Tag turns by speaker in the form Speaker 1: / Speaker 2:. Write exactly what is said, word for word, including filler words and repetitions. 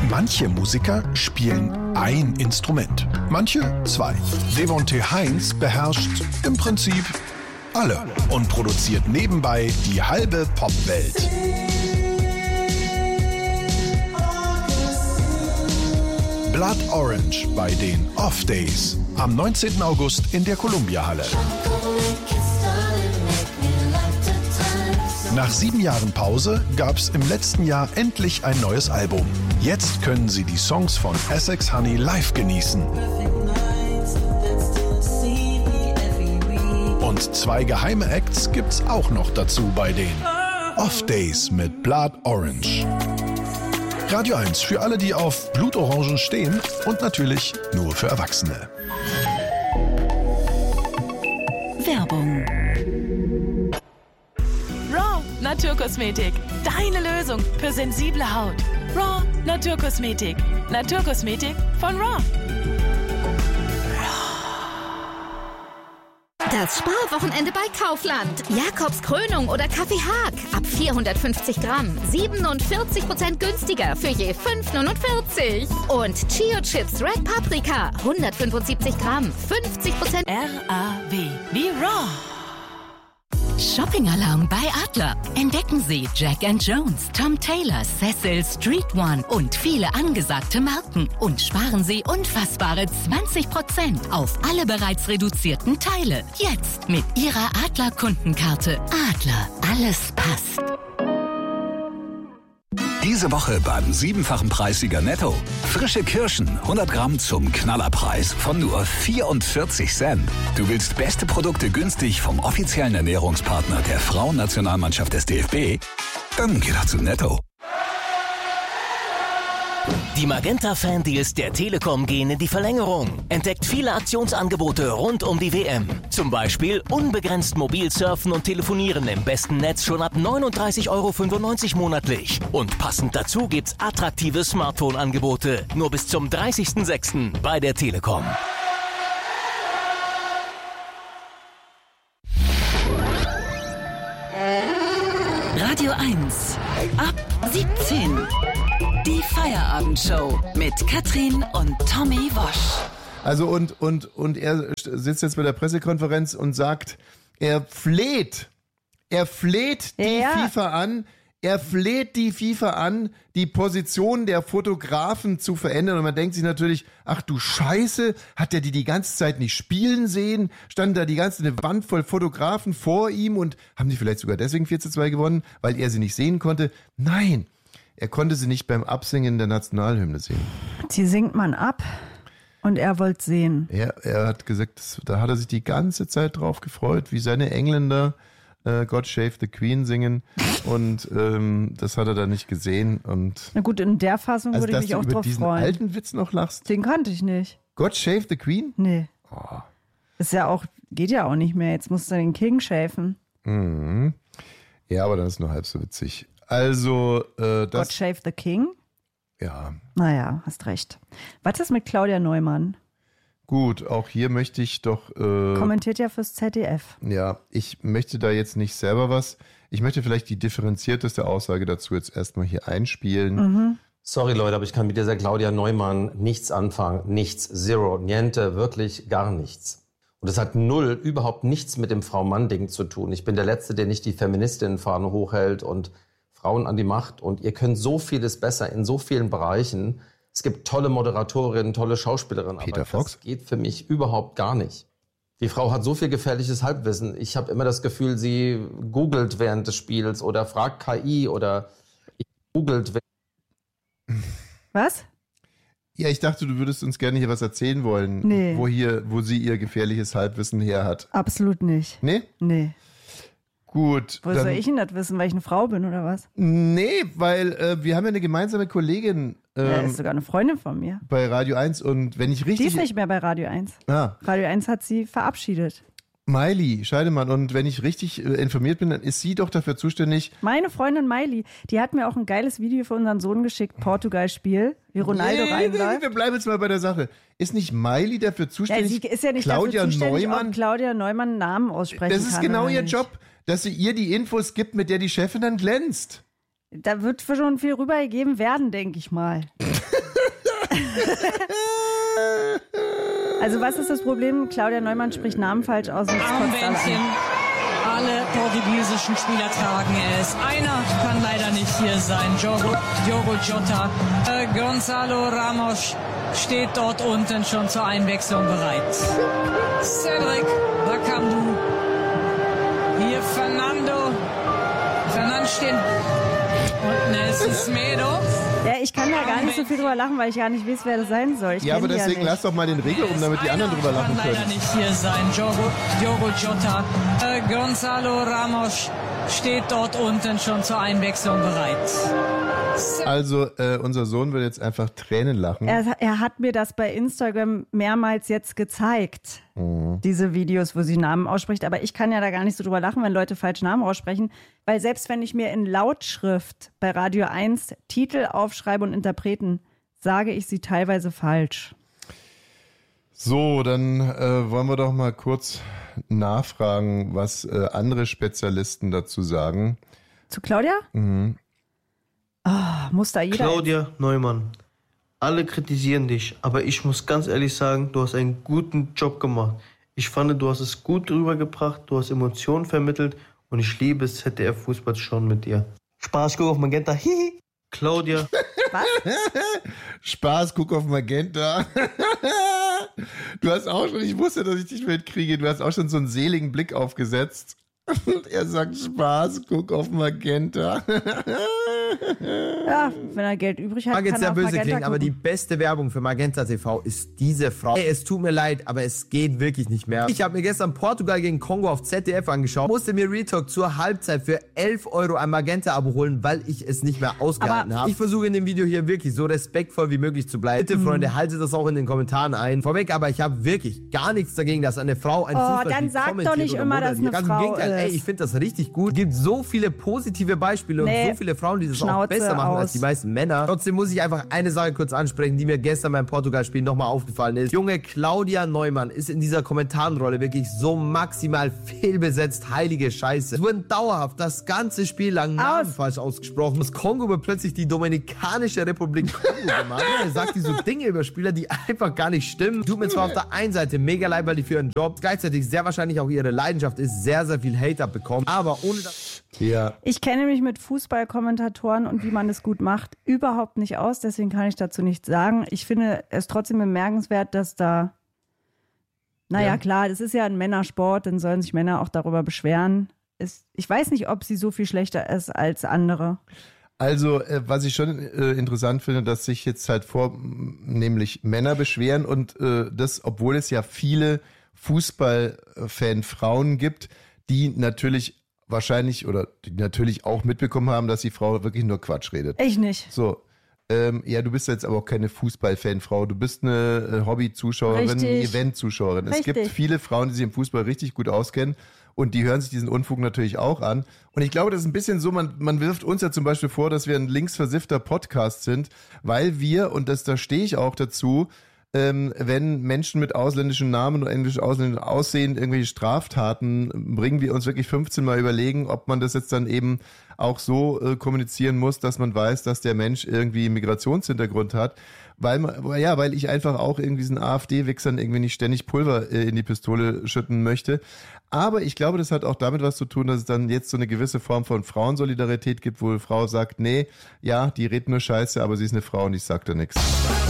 Speaker 1: Manche Musiker spielen ein Instrument, manche zwei. Devonte Heinz beherrscht im Prinzip alle und produziert nebenbei die halbe Popwelt. Blood Orange bei den Off Days am neunzehnten August in der Columbia-Halle. Nach sieben Jahren Pause gab es im letzten Jahr endlich ein neues Album. Jetzt können Sie die Songs von Essex Honey live genießen. Und zwei geheime Acts gibt's auch noch dazu bei den Off Days mit Blood Orange. Radio eins für alle, die auf Blutorangen stehen und natürlich nur für Erwachsene.
Speaker 2: Werbung.
Speaker 3: Raw Naturkosmetik. Deine Lösung für sensible Haut. Raw Naturkosmetik. Naturkosmetik von Raw.
Speaker 2: Das Sparwochenende bei Kaufland. Jakobs Krönung oder Kaffee Haag. Ab vierhundertfünfzig Gramm. siebenundvierzig Prozent günstiger für je fünf neunundvierzig. Und Chio Chips Red Paprika. hundertfünfundsiebzig Gramm. fünfzig Prozent.
Speaker 3: R A W wie Raw.
Speaker 4: Shopping-Alarm bei Adler. Entdecken Sie Jack and Jones, Tom Taylor, Cecil, Street One und viele angesagte Marken. Und sparen Sie unfassbare zwanzig Prozent auf alle bereits reduzierten Teile. Jetzt mit Ihrer Adler-Kundenkarte. Adler, alles passt.
Speaker 5: Diese Woche beim siebenfachen Preissieger Netto. Frische Kirschen, hundert Gramm zum Knallerpreis von nur vierundvierzig Cent. Du willst beste Produkte günstig vom offiziellen Ernährungspartner der Frauennationalmannschaft des D F B? Dann geh doch zu Netto.
Speaker 6: Die Magenta-Fan-Deals der Telekom gehen in die Verlängerung. Entdeckt viele Aktionsangebote rund um die W M. Zum Beispiel unbegrenzt mobil surfen und telefonieren im besten Netz schon ab neununddreißig Euro fünfundneunzig monatlich. Und passend dazu gibt's attraktive Smartphone-Angebote. Nur bis zum dreißigsten sechsten bei der Telekom.
Speaker 4: Radio eins. Ab siebzehn. Die Feierabendshow mit Katrin und Tommy Wosch.
Speaker 7: Also und, und, und er sitzt jetzt bei der Pressekonferenz und sagt, er fleht, er fleht die
Speaker 8: Ja.
Speaker 7: FIFA an, er fleht die FIFA an, die Position der Fotografen zu verändern. Und man denkt sich natürlich, ach du Scheiße, hat der die die ganze Zeit nicht spielen sehen? Stand da die ganze eine Wand voll Fotografen vor ihm und haben die vielleicht sogar deswegen vier zu zwei gewonnen, weil er sie nicht sehen konnte? Nein. Er konnte sie nicht beim Absingen der Nationalhymne sehen.
Speaker 8: Die singt man ab und er wollte sehen.
Speaker 7: Er, er hat gesagt, das, da hat er sich die ganze Zeit drauf gefreut, wie seine Engländer äh, God Save the Queen singen. Und ähm, das hat er dann nicht gesehen. Und
Speaker 8: Na gut, in der Fassung
Speaker 7: also,
Speaker 8: würde ich
Speaker 7: dass
Speaker 8: mich
Speaker 7: du
Speaker 8: auch
Speaker 7: über
Speaker 8: drauf
Speaker 7: diesen
Speaker 8: freuen.
Speaker 7: alten Witz noch lachst.
Speaker 8: Den kannte ich nicht.
Speaker 7: God Save the Queen?
Speaker 8: Nee.
Speaker 7: Oh.
Speaker 8: Ist ja auch, geht ja auch nicht mehr. Jetzt musst du den King schäfen.
Speaker 7: Mhm. Ja, aber dann ist nur halb so witzig. Also, äh, das...
Speaker 8: God Save the King?
Speaker 7: Ja.
Speaker 8: Naja, hast recht. Was ist mit Claudia Neumann?
Speaker 7: Gut, auch hier möchte ich doch... Äh,
Speaker 8: Kommentiert ja fürs Z D F.
Speaker 7: Ja, ich möchte da jetzt nicht selber was. Ich möchte vielleicht die differenzierteste Aussage dazu jetzt erstmal hier einspielen.
Speaker 8: Mhm.
Speaker 9: Sorry Leute, aber ich kann mit dieser Claudia Neumann nichts anfangen. Nichts, zero, niente, wirklich gar nichts. Und es hat null, überhaupt nichts mit dem Frau-Mann-Ding zu tun. Ich bin der Letzte, der nicht die Feministinnenfahne hochhält und Frauen an die Macht. Und ihr könnt so vieles besser in so vielen Bereichen. Es gibt tolle Moderatorinnen, tolle Schauspielerinnen.
Speaker 7: Peter
Speaker 9: aber
Speaker 7: Fox?
Speaker 9: Das geht für mich überhaupt gar nicht. Die Frau hat so viel gefährliches Halbwissen. Ich habe immer das Gefühl, sie googelt während des Spiels oder fragt K I oder googelt.
Speaker 8: Was?
Speaker 7: Ja, ich dachte, du würdest uns gerne hier was erzählen wollen,
Speaker 8: Nee.
Speaker 7: wo hier, wo sie ihr gefährliches Halbwissen her hat.
Speaker 8: Absolut nicht.
Speaker 7: Nee?
Speaker 8: Nee.
Speaker 7: Gut.
Speaker 8: Wo soll ich denn das wissen, weil ich eine Frau bin oder was?
Speaker 7: Nee, weil äh, wir haben ja eine gemeinsame Kollegin ähm,
Speaker 8: Ja, ist sogar eine Freundin von mir.
Speaker 7: bei Radio eins und wenn ich
Speaker 8: Die
Speaker 7: richtig...
Speaker 8: ist nicht mehr bei Radio eins.
Speaker 7: Ah,
Speaker 8: Radio eins hat sie verabschiedet.
Speaker 7: Miley Scheidemann und wenn ich richtig äh, informiert bin, dann ist sie doch dafür zuständig...
Speaker 8: Meine Freundin Miley, die hat mir auch ein geiles Video für unseren Sohn geschickt, Portugal-Spiel, wie Ronaldo
Speaker 7: Nee, nee,
Speaker 8: reinläuft.
Speaker 7: nee, wir bleiben jetzt mal bei der Sache. Ist nicht Miley dafür
Speaker 8: Ja,
Speaker 7: zuständig?
Speaker 8: sie ist ja nicht
Speaker 7: Claudia
Speaker 8: dafür zuständig,
Speaker 7: Neumann?
Speaker 8: ob Claudia Neumann einen Namen aussprechen
Speaker 7: Das ist
Speaker 8: kann
Speaker 7: genau
Speaker 8: oder
Speaker 7: ihr
Speaker 8: nicht.
Speaker 7: Job, dass sie ihr die Infos gibt, mit der die Chefin dann glänzt.
Speaker 8: Da wird schon viel rübergegeben werden, denke ich mal. Also was ist das Problem? Claudia Neumann spricht Namen falsch aus. Und
Speaker 10: Armbändchen. Alle portugiesischen Spieler tragen es. Einer kann leider nicht hier sein. Diogo, Diogo Jota. Äh, Gonzalo Ramos steht dort unten schon zur Einwechslung bereit. Cedric Bakambu. Hier Fernando. Fernando steht. Und Nelson Semedo.
Speaker 8: Ja, ich kann da gar nicht so viel drüber lachen, weil ich gar nicht weiß, wer das sein soll. Ich
Speaker 7: ja, aber deswegen
Speaker 8: ja
Speaker 7: lass doch mal den Regel um, damit die anderen drüber lachen können.
Speaker 10: Kann leider nicht hier sein. Diogo, Diogo Jota. Äh, Gonzalo Ramos steht dort unten schon zur Einwechslung bereit.
Speaker 7: Also, äh, unser Sohn will jetzt einfach Tränen lachen.
Speaker 8: Er, er hat mir das bei Instagram mehrmals jetzt gezeigt, mhm. diese Videos, wo sie Namen ausspricht. Aber ich kann ja da gar nicht so drüber lachen, wenn Leute falsch Namen aussprechen. Weil selbst wenn ich mir in Lautschrift bei Radio eins Titel aufschreibe und Interpreten, sage ich sie teilweise falsch.
Speaker 7: So, dann äh, wollen wir doch mal kurz nachfragen, was äh, andere Spezialisten dazu sagen.
Speaker 8: Zu Claudia?
Speaker 7: Mhm.
Speaker 8: Oh, muss da jeder...
Speaker 11: Claudia Neumann, alle kritisieren dich, aber ich muss ganz ehrlich sagen, du hast einen guten Job gemacht. Ich fand, du hast es gut rübergebracht, du hast Emotionen vermittelt und ich liebe es, Z D F-Fußball zu schauen mit dir. Spaß, guck auf Magenta, hihi. Claudia.
Speaker 8: Was?
Speaker 7: Spaß, guck auf Magenta. Du hast auch schon, ich wusste, dass ich dich mitkriege, du hast auch schon so einen seligen Blick aufgesetzt. Und er sagt, Spaß, guck auf Magenta.
Speaker 8: Ja, wenn er Geld übrig hat,
Speaker 12: mag jetzt
Speaker 8: kann
Speaker 12: sehr
Speaker 8: er auf
Speaker 12: böse
Speaker 8: Magenta
Speaker 12: klingen, aber
Speaker 8: gucken.
Speaker 12: die beste Werbung für Magenta T V ist diese Frau. Ey, es tut mir leid, aber es geht wirklich nicht mehr. Ich habe mir gestern Portugal gegen Kongo auf Z D F angeschaut, musste mir Real Talk zur Halbzeit für elf Euro ein Magenta-Abo holen, weil ich es nicht mehr ausgehalten habe. Ich versuche in dem Video hier wirklich so respektvoll wie möglich zu bleiben. Bitte, Freunde, haltet das auch in den Kommentaren ein. Vorweg, aber ich habe wirklich gar nichts dagegen, dass eine Frau ein
Speaker 8: Oh,
Speaker 12: Fußballspiel
Speaker 8: dann sag
Speaker 12: kommentiert
Speaker 8: doch nicht
Speaker 12: oder
Speaker 8: immer, dass
Speaker 12: moderiert.
Speaker 8: eine
Speaker 12: Ganz im
Speaker 8: Frau
Speaker 12: Gegenteil, ey,
Speaker 8: ist.
Speaker 12: ich finde das richtig gut. Es gibt so viele positive Beispiele
Speaker 8: Nee.
Speaker 12: und so viele Frauen, die das
Speaker 8: Schnauze
Speaker 12: auch besser machen
Speaker 8: aus.
Speaker 12: als die meisten Männer. Trotzdem muss ich einfach eine Sache kurz ansprechen, die mir gestern beim Portugal-Spiel nochmal aufgefallen ist. Junge Claudia Neumann ist in dieser Kommentarenrolle wirklich so maximal fehlbesetzt, heilige Scheiße. Es wurden dauerhaft das ganze Spiel lang Namen falsch ausgesprochen. Das Kongo wird plötzlich die Dominikanische Republik Kongo gemacht. Er sagt die so Dinge über Spieler, die einfach gar nicht stimmen. Tut mir zwar auf der einen Seite mega leid, weil die für ihren Job gleichzeitig sehr wahrscheinlich auch ihre Leidenschaft ist, sehr, sehr viel Hate abbekommen. Aber ohne das...
Speaker 7: Ja.
Speaker 8: Ich kenne mich mit Fußballkommentatoren und wie man es gut macht überhaupt nicht aus, deswegen kann ich dazu nichts sagen. Ich finde es trotzdem bemerkenswert, dass da, naja
Speaker 7: Ja.
Speaker 8: klar, das ist ja ein Männersport, dann sollen sich Männer auch darüber beschweren. Es, ich weiß nicht, ob sie so viel schlechter ist als andere.
Speaker 7: Also, äh, was ich schon äh, interessant finde, dass sich jetzt halt vornehmlich Männer beschweren und äh, das, obwohl es ja viele Fußballfan-Frauen gibt, die natürlich wahrscheinlich oder die natürlich auch mitbekommen haben, dass die Frau wirklich nur Quatsch redet.
Speaker 8: Ich nicht.
Speaker 7: So, ähm, ja, du bist jetzt aber auch keine Fußballfanfrau. Du bist eine äh, Hobby-Zuschauerin, eine
Speaker 8: Richtig.
Speaker 7: Event-Zuschauerin. Es
Speaker 8: Richtig.
Speaker 7: gibt viele Frauen, die sich im Fußball richtig gut auskennen und die hören sich diesen Unfug natürlich auch an. Und ich glaube, das ist ein bisschen so, man, man wirft uns ja zum Beispiel vor, dass wir ein linksversiffter Podcast sind, weil wir, und das, da stehe ich auch dazu, Ähm, wenn Menschen mit ausländischen Namen und englisch ausländischen Aussehen irgendwelche Straftaten bringen, wir uns wirklich fünfzehn Mal überlegen, ob man das jetzt dann eben auch so äh, kommunizieren muss, dass man weiß, dass der Mensch irgendwie einen Migrationshintergrund hat. Weil man, ja, weil ich einfach auch irgendwie diesen AfD-Wichsern irgendwie nicht ständig Pulver äh, in die Pistole schütten möchte. Aber ich glaube, das hat auch damit was zu tun, dass es dann jetzt so eine gewisse Form von Frauensolidarität gibt, wo eine Frau sagt, nee, ja, die redet nur Scheiße, aber sie ist eine Frau und ich sag da nichts.